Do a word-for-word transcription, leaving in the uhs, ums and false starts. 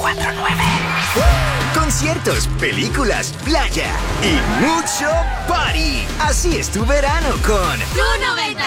cuatro nueve. Conciertos, películas, playa y mucho party. Así es tu verano con Tu noventa